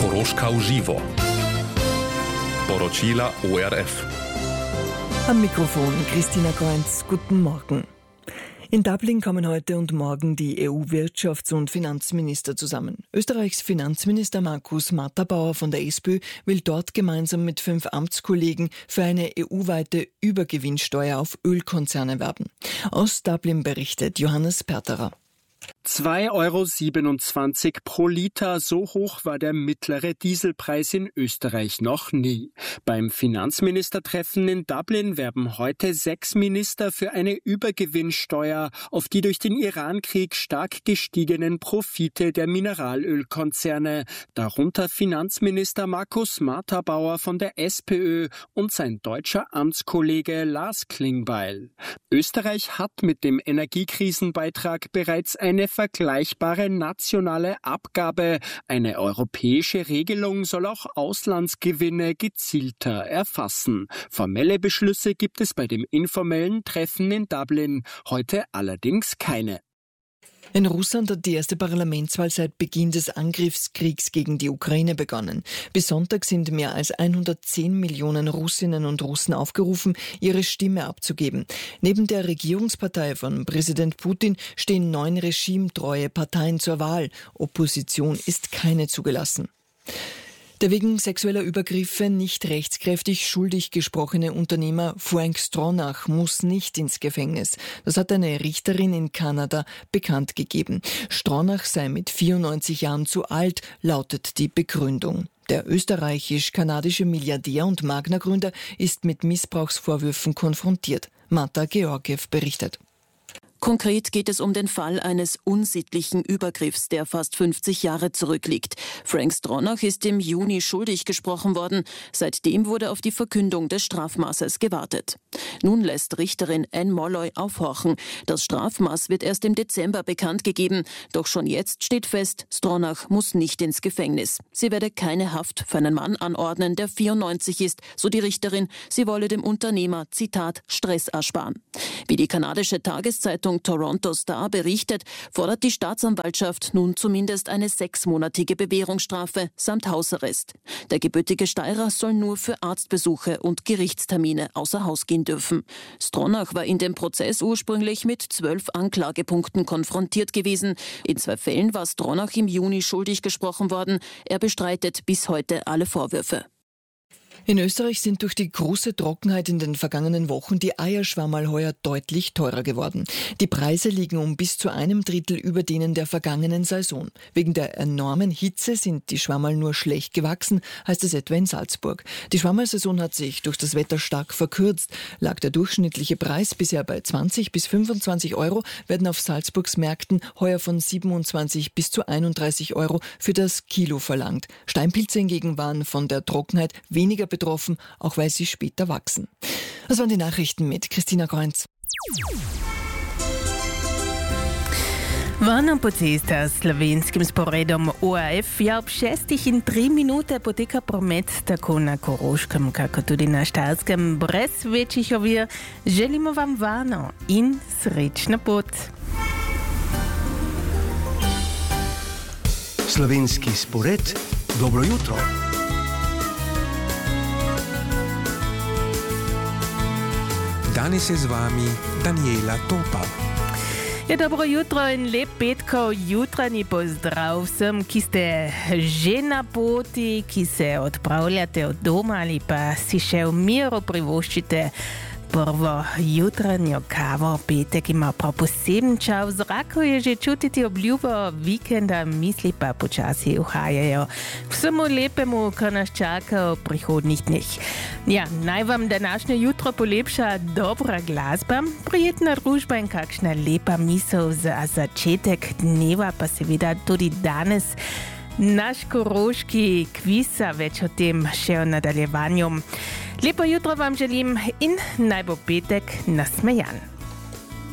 Koroška uživo. Poročila ORF. Am Mikrofon Christina Kreunz. Guten Morgen. In Dublin kommen heute und morgen die EU-Wirtschafts- und Finanzminister zusammen. Österreichs Finanzminister Markus Matterbauer von der SPÖ will dort gemeinsam mit 5 Amtskollegen für eine EU-weite Übergewinnsteuer auf Ölkonzerne werben. Aus Dublin berichtet Johannes Perterer. 2,27 € pro Liter, so hoch war der mittlere Dieselpreis in Österreich noch nie. Beim Finanzministertreffen in Dublin werben heute 6 Minister für eine Übergewinnsteuer auf die durch den Irankrieg stark gestiegenen Profite der Mineralölkonzerne, darunter Finanzminister Markus Matterbauer von der SPÖ und sein deutscher Amtskollege Lars Klingbeil. Österreich hat mit dem Energiekrisenbeitrag bereits eine vergleichbare nationale Abgabe. Eine europäische Regelung soll auch Auslandsgewinne gezielter erfassen. Formelle Beschlüsse gibt es bei dem informellen Treffen in Dublin heute allerdings keine. In Russland hat die erste Parlamentswahl seit Beginn des Angriffskriegs gegen die Ukraine begonnen. Bis Sonntag sind mehr als 110 Millionen Russinnen und Russen aufgerufen, ihre Stimme abzugeben. Neben der Regierungspartei von Präsident Putin stehen 9 regimetreue Parteien zur Wahl. Opposition ist keine zugelassen. Der wegen sexueller Übergriffe nicht rechtskräftig schuldig gesprochene Unternehmer Frank Stronach muss nicht ins Gefängnis. Das hat eine Richterin in Kanada bekannt gegeben. Stronach sei mit 94 Jahren zu alt, lautet die Begründung. Der österreichisch-kanadische Milliardär und Magna-Gründer ist mit Missbrauchsvorwürfen konfrontiert. Marta Georgiew berichtet. Konkret geht es um den Fall eines unsittlichen Übergriffs, der fast 50 Jahre zurückliegt. Frank Stronach ist im Juni schuldig gesprochen worden. Seitdem wurde auf die Verkündung des Strafmaßes gewartet. Nun lässt Richterin Anne Molloy aufhorchen. Das Strafmaß wird erst im Dezember bekannt gegeben. Doch schon jetzt steht fest, Stronach muss nicht ins Gefängnis. Sie werde keine Haft für einen Mann anordnen, der 94 ist, so die Richterin. Sie wolle dem Unternehmer, Zitat, Stress ersparen. Wie die kanadische Tageszeitung Toronto Star berichtet, fordert die Staatsanwaltschaft nun zumindest eine 6-monatige Bewährungsstrafe samt Hausarrest. Der gebürtige Steirer soll nur für Arztbesuche und Gerichtstermine außer Haus gehen dürfen. Stronach war in dem Prozess ursprünglich mit 12 Anklagepunkten konfrontiert gewesen. In 2 Fällen war Stronach im Juni schuldig gesprochen worden. Er bestreitet bis heute alle Vorwürfe. In Österreich sind durch die große Trockenheit in den vergangenen Wochen die Eierschwammerl heuer deutlich teurer geworden. Die Preise liegen um bis zu 1/3 über denen der vergangenen Saison. Wegen der enormen Hitze sind die Schwammerl nur schlecht gewachsen, heißt es etwa in Salzburg. Die Schwammerlsaison hat sich durch das Wetter stark verkürzt. Lag der durchschnittliche Preis bisher bei 20 bis 25 €, werden auf Salzburgs Märkten heuer von 27 bis zu 31 € für das Kilo verlangt. Steinpilze hingegen waren von der Trockenheit weniger betroffen, auch weil sie später wachsen. Das waren die Nachrichten mit Christina Kreunz. Vam počesta slovenskim sporedom ORF je ob 6 in 3 minute poteka promet tako na Koroškem, kako tudi na Štajerskem. Brez večjih ovir želimo vam varno in srečno pot. Slovenski spored, dobro jutro. Danes je z vami Daniela Topal. Ja, dobro jutro in lep petkov jutranji pozdrav vsem, ki ste že na poti, ki se odpravljate od doma ali pa si še v miru privoščite prvo jutranjo kavo. Petek ima prav poseben čas, v zraku je že čutiti obljubo vikenda, misli pa počasi uhajajo k vsemu lepemu, kar nas čaka v prihodnjih dneh. Ja, naj vam današnje jutro polepša dobra glasba, prijetna družba in kakšna lepa misel za začetek dneva, pa seveda tudi danes naš koroški kviz, več o tem še v nadaljevanju. Lepo jutro vam želim in naj bo petek nasmejan.